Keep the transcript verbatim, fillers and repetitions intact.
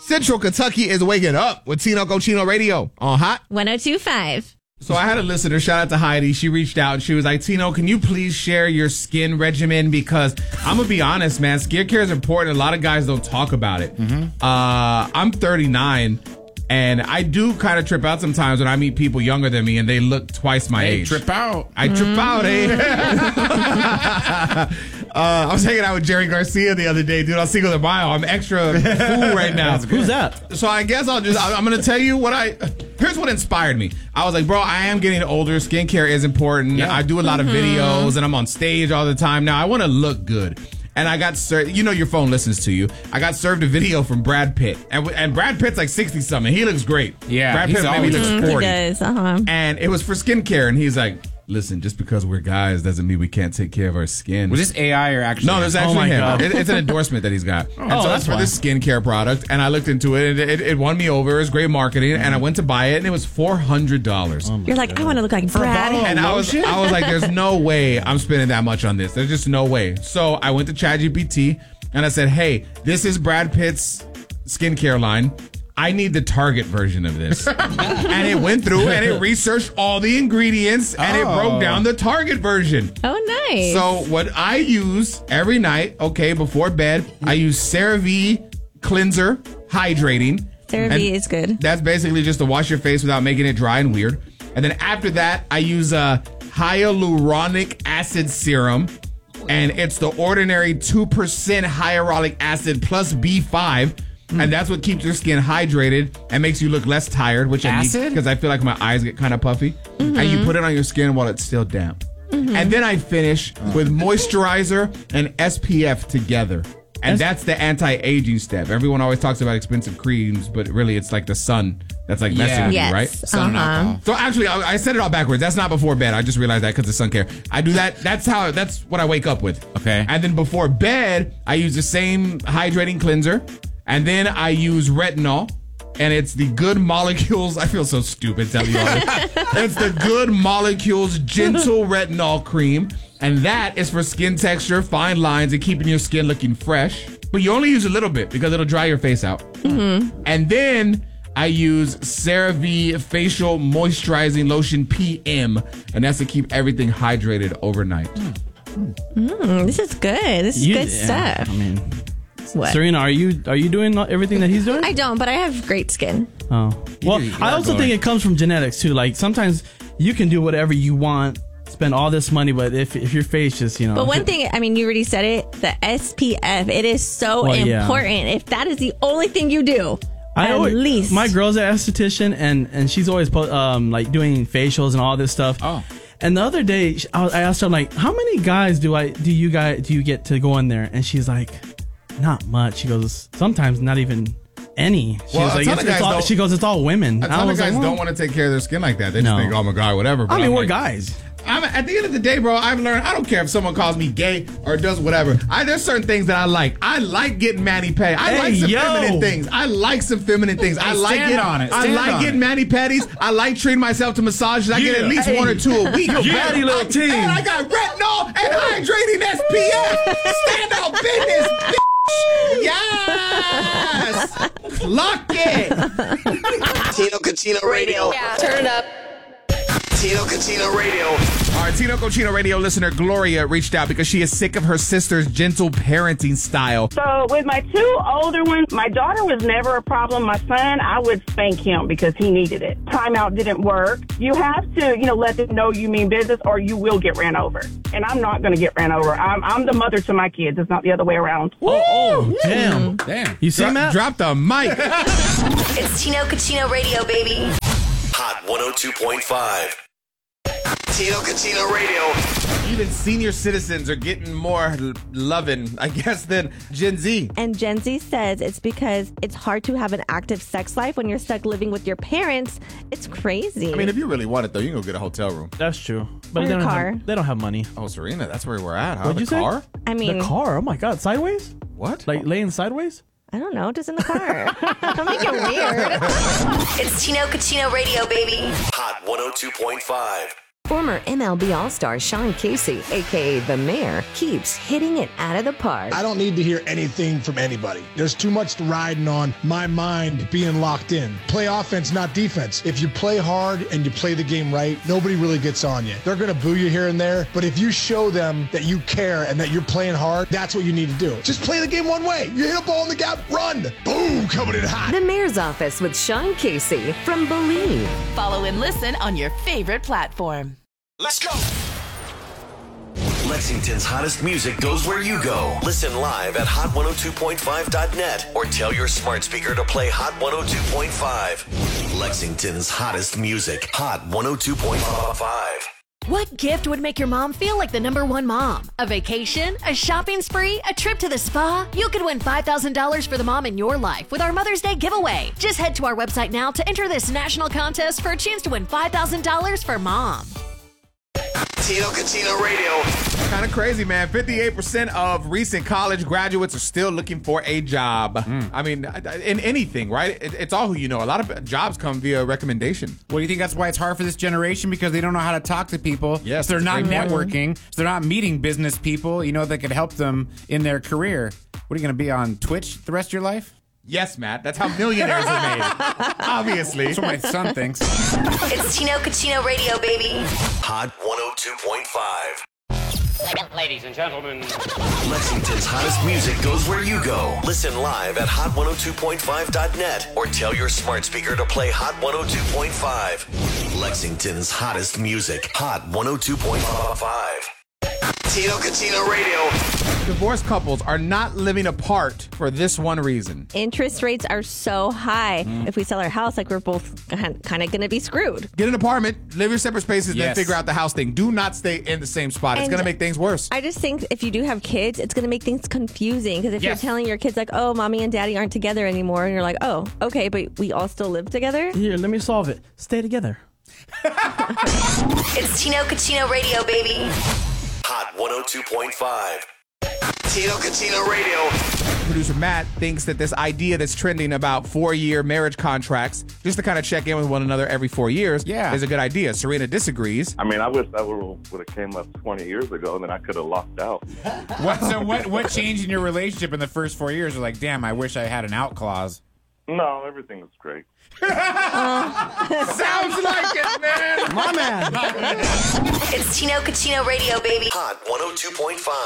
Central Kentucky is waking up with Tino Cochino Radio on Hot one oh two point five. So I had a listener, shout out to Heidi. She reached out and she was like, Tino, can you please share your skin regimen? Because I'm going to be honest, man, skincare is important. A lot of guys don't talk about it. Mm-hmm. Uh, I'm thirty-nine. And I do kind of trip out sometimes when I meet people younger than me and they look twice my hey, age. Trip out. I trip mm. out, eh? uh, I was hanging out with Jerry Garcia the other day, dude. On Cinco de Mayo. I'm extra cool right now. Who's that? So I guess I'll just, I'm going to tell you what I, here's what inspired me. I was like, bro, I am getting older. Skincare is important. Yeah. I do a lot mm-hmm. of videos and I'm on stage all the time. Now I want to look good. And I got served, you know your phone listens to you. I got served a video from Brad Pitt. And and Brad Pitt's like sixty-something. He looks great. Yeah. Brad Pitt maybe looks forty. He does, uh-huh. And it was for skincare. And he's like, listen, just because we're guys doesn't mean we can't take care of our skin. Was this A I or actually? No, there's actually oh him. It, it's an endorsement that he's got. Oh, and so that's it's for this skincare product. And I looked into it. And it, it won me over. It was great marketing. Mm-hmm. And I went to buy it. And it was four hundred dollars. Oh You're like, God. I want to look like Brad. And I was, I was like, there's no way I'm spending that much on this. There's just no way. So I went to ChatGPT. And I said, hey, this is Brad Pitt's skincare line. I need the Target version of this. And it went through and it researched all the ingredients and oh. it broke down the Target version. Oh, nice. So what I use every night, okay, before bed, I use CeraVe Cleanser Hydrating. CeraVe is good. That's basically just to wash your face without making it dry and weird. And then after that, I use a hyaluronic acid serum. And it's the ordinary two percent hyaluronic acid plus B five. Mm. And that's what keeps your skin hydrated and makes you look less tired, which acid? I need because I feel like my eyes get kind of puffy. Mm-hmm. And you put it on your skin while it's still damp. Mm-hmm. And then I finish oh. with moisturizer and S P F together. And S- that's the anti-aging step. Everyone always talks about expensive creams, but really it's like the sun that's like messing yeah. with yes. you, right? Sun uh-huh. So actually, I, I said it all backwards. That's not before bed. I just realized that because of sun care. I do that. That's how. That's what I wake up with. Okay. And then before bed, I use the same hydrating cleanser, and then I use retinol. And it's the Good Molecules. I feel so stupid telling you all this. It's the Good Molecules Gentle Retinol Cream. And that is for skin texture, fine lines, and keeping your skin looking fresh. But you only use a little bit because it'll dry your face out. Mm-hmm. And then I use CeraVe Facial Moisturizing Lotion P M. And that's to keep everything hydrated overnight. Mm. Mm, this is good. This is you, good yeah, stuff. I mean... What? Serena, are you are you doing everything that he's doing? I don't, but I have great skin. Oh, well, I also going. think it comes from genetics too. Like sometimes you can do whatever you want, spend all this money, but if if your face just, you know. But one thing, I mean, you already said it, the S P F, it is so well, important. Yeah. If that is the only thing you do, I at always, least. My girl's an esthetician, and and she's always po- um like doing facials and all this stuff. Oh. And the other day, I asked her, I'm like, how many guys do I do you guys do you get to go in there? And she's like, not much. She goes, sometimes not even any. She, well, like, it's, it's all, she goes, it's all women. A ton of guys like, well, don't want to take care of their skin like that. They just no. think, oh my God, whatever. But I mean, I'm we're like, guys. I'm, at the end of the day, bro, I've learned, I don't care if someone calls me gay or does whatever. I, there's certain things that I like. I like getting mani-pedi. I hey, like some yo. feminine things. I like some feminine things. I like stand it. on it. I Stand like on getting mani-pedis. I like treating myself to massages. I Yeah. get at least Hey. one or two a week. Yeah, you little I, team. And I got retinol and hydrating S P F. Stand out business, bitch. Yes! Clock it! Tino Cochino Radio. Yeah. Turn it up. Tino Cochino Radio. All right, Tino Cochino Radio listener Gloria reached out because she is sick of her sister's gentle parenting style. So with my two older ones, my daughter was never a problem. My son, I would spank him because he needed it. Timeout didn't work. You have to, you know, let them know you mean business or you will get ran over. And I'm not going to get ran over. I'm, I'm the mother to my kids. It's not the other way around. Oh, oh damn. Damn. You see Dro- that? Drop the mic. It's Tino Cochino Radio, baby. Hot one oh two point five. Tino Cochino Radio. Even senior citizens are getting more l- loving, I guess, than Gen Z. And Gen Z says it's because it's hard to have an active sex life when you're stuck living with your parents. It's crazy. I mean, if you really want it, though, you can go get a hotel room. That's true. But Or they a don't, car. have, they don't have money. Oh, Serena, that's where we're at, huh? What'd the you say? car? I mean, The car? Oh my God. Sideways? What? Like laying sideways? I don't know, just in the car. Don't make it weird. It's Tino Cochino Radio, baby. Hot one oh two point five. Former M L B All-Star Sean Casey, a k a. The Mayor, keeps hitting it out of the park. I don't need to hear anything from anybody. There's too much riding on my mind being locked in. Play offense, not defense. If you play hard and you play the game right, nobody really gets on you. They're going to boo you here and there, but if you show them that you care and that you're playing hard, that's what you need to do. Just play the game one way. You hit a ball in the gap, run. Boom, coming in hot. The Mayor's Office with Sean Casey from Believe. Follow and listen on your favorite platform. Let's go. Lexington's hottest music goes where you go. Listen live at hot one oh two point five dot net or tell your smart speaker to play Hot one oh two point five. Lexington's hottest music, Hot one oh two point five. What gift would make your mom feel like the number one mom? A vacation? A shopping spree? A trip to the spa? You could win five thousand dollars for the mom in your life with our Mother's Day giveaway. Just head to our website now to enter this national contest for a chance to win five thousand dollars for mom. Tino Catino Radio. Kind of crazy, man. fifty-eight percent of recent college graduates are still looking for a job. Mm. I mean, in anything, right? It, it's all who you know. A lot of jobs come via recommendation. Well, do you think that's why it's hard for this generation? Because they don't know how to talk to people. Yes, so they're not networking. Point. So they're not meeting business people, you know, that could help them in their career. What are you going to be on Twitch the rest of your life? Yes, Matt. That's how millionaires are made. Obviously. That's what my son thinks. It's Tino Catino Radio, baby. Hot one oh two point five. Ladies and gentlemen. Lexington's hottest music goes where you go. Listen live at hot one oh two point five dot net or tell your smart speaker to play Hot one oh two point five. Lexington's hottest music, Hot one oh two point five. Tino Catino Radio. Divorced couples are not living apart for this one reason. Interest rates are so high. Mm. If we sell our house, like we're both kind of going to be screwed. Get an apartment, live your separate spaces, yes. then figure out the house thing. Do not stay in the same spot. And it's going to make things worse. I just think if you do have kids, it's going to make things confusing. Because if yes. you're telling your kids like, oh, mommy and daddy aren't together anymore, and you're like, oh, okay, but we all still live together? Here, let me solve it. Stay together. It's Tino Catino Radio, baby. Hot one oh two point five. Tino Catino Radio. Producer Matt thinks that this idea that's trending about four-year marriage contracts, just to kind of check in with one another every four years, yeah. is a good idea. Serena disagrees. I mean, I wish that would have came up twenty years ago, and then I could have locked out. What, so what, what changed in your relationship in the first four years? You're like, damn, I wish I had an out clause. No, everything was great. uh, sounds like it, man. My man. It's Tino Catino Radio, baby. Hot one oh two point five.